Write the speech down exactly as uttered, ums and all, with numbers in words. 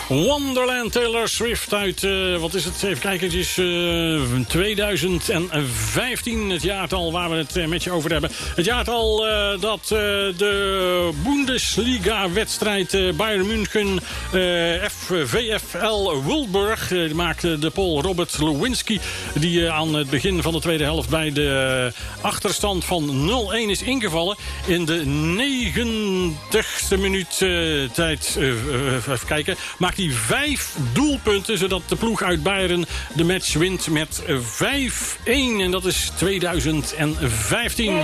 Wonderland, Taylor Swift uit, uh, wat is het, even kijken, het is uh, twintig vijftien, het jaartal waar we het uh, met je over hebben. Het jaartal uh, dat uh, de Bundesliga-wedstrijd uh, Bayern München uh, V F L Wolfsburg uh, maakte de Pool Robert Lewinski, die uh, aan het begin van de tweede helft bij de uh, achterstand van nul-een is ingevallen. In de negentigste minuut uh, tijd, uh, uh, even kijken, maakt hij vijf doelpunten, zodat de ploeg uit Bayern de match wint met vijf-een. En dat is twintig vijftien.